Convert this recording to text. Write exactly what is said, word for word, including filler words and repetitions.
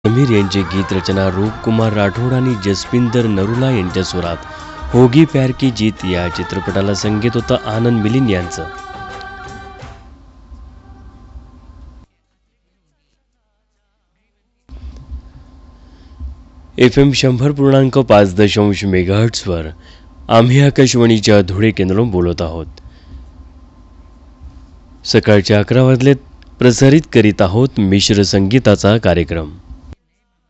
समीर यांचे गीत रचना रूपकुमार राठोड आणि जसपिंदर नरूला यांच्या स्वरात होगी प्यार की जीत या चित्रपटाला संगीत होतं आनंद मिलिंद यांचं. एफ एम शंभर पूर्णांक पाच दशांश मेगाहर्ट्सवर आम्ही आकाशवाणीच्या धुळे केंद्रावरून बोलत आहोत. सकाळच्या अकरा वाजलेत. प्रसारित करीत आहोत मिश्र संगीताचा कार्यक्रम.